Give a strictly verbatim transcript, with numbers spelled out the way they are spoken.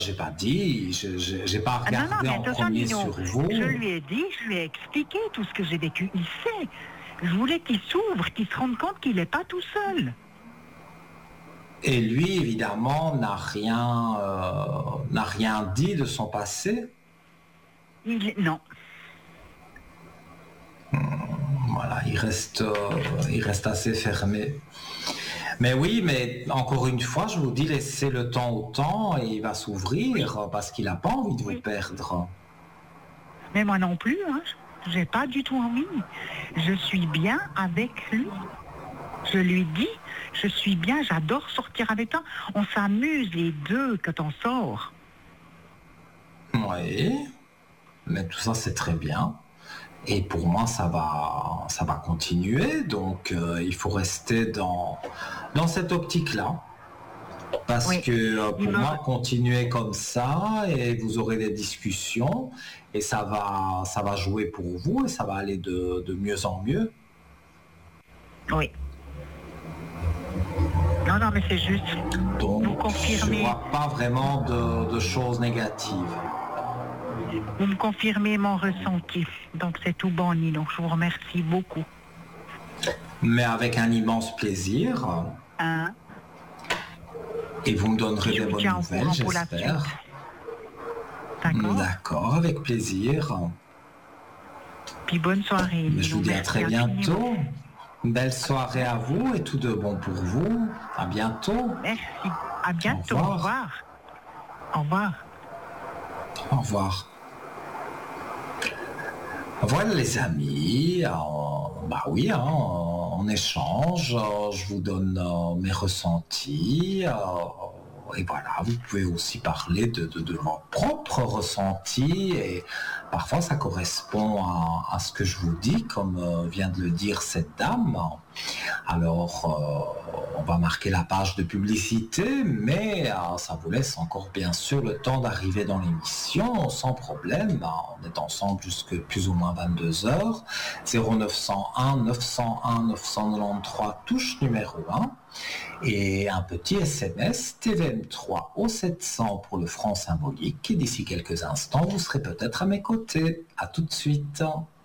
j'ai pas dit, je, je, j'ai pas Ah non, regardé non, en mais premier Nino, sur vous. je lui ai dit, je lui ai expliqué tout ce que j'ai vécu. Il sait. Je voulais qu'il s'ouvre, qu'il se rende compte qu'il n'est pas tout seul. Et lui, évidemment, n'a rien, euh, n'a rien dit de son passé. Il, non. Voilà, il reste, euh, il reste assez fermé. Mais oui, mais encore une fois, je vous dis, laissez le temps au temps et il va s'ouvrir parce qu'il n'a pas envie de vous Oui. perdre. Mais moi non plus, hein. J'ai pas du tout envie. Je suis bien avec lui. Je lui dis, je suis bien, j'adore sortir avec toi. On s'amuse les deux quand on sort. Oui, mais tout ça c'est très bien. Et pour moi, ça va, ça va continuer. Donc, euh, il faut rester dans, dans cette optique-là. Parce Oui. que euh, pour Il me- moi, continuez comme ça et vous aurez des discussions et ça va, ça va jouer pour vous et ça va aller de, de mieux en mieux. Oui. Non, non, mais c'est juste. Donc, Vous confirmez. je vois pas vraiment de, de choses négatives. Vous me confirmez mon ressenti. Donc c'est tout bon, Nino. Je vous remercie beaucoup. Mais avec un immense plaisir. Hein? Et vous me donnerez Je des vous bonnes tiens au nouvelles, courant pour la j'espère. suite. D'accord? D'accord, avec plaisir. Puis bonne soirée, Nino. Mais je vous dis à très Merci infiniment. bientôt. Une belle soirée à vous et tout de bon pour vous. À bientôt. Merci. À bientôt. Au Au revoir. revoir. Au revoir. Au revoir. Voilà les amis, euh, bah oui, hein, on échange, euh, je vous donne euh, mes ressentis, euh, et voilà, vous pouvez aussi parler de, de, de vos propres ressentis, et parfois ça correspond à, à ce que je vous dis, comme euh, vient de le dire cette dame. Alors, euh, on va marquer la page de publicité, mais euh, ça vous laisse encore bien sûr le temps d'arriver dans l'émission sans problème. On est ensemble jusque plus ou moins vingt-deux heures. zéro neuf cent un neuf cent un neuf cent quatre-vingt-treize, touche numéro un. Et un petit S M S T V M trois au sept cents pour le franc symbolique. Et d'ici quelques instants, vous serez peut-être à mes côtés. À tout de suite.